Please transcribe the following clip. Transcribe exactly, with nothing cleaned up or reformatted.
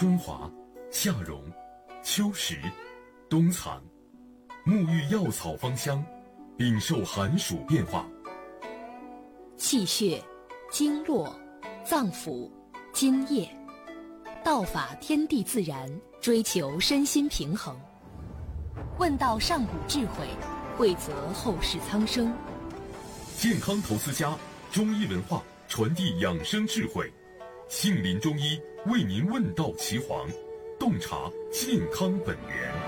春华、夏荣、秋实、冬藏，沐浴药草芳香，禀受寒暑变化。 气血、经络、脏腑、津液，道法天地自然，追求身心平衡。问道上古智慧，惠泽后世苍生。 健康投资家，中医文化传递养生智慧，杏林中医为您问道岐黄，洞察健康本源。